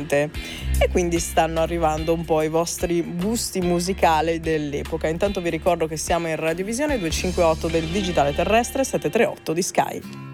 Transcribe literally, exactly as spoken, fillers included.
recente, e quindi stanno arrivando un po' i vostri gusti musicali dell'epoca. Intanto vi ricordo che siamo in radiovisione duecentocinquantotto del digitale terrestre, settecentotrentotto di Sky.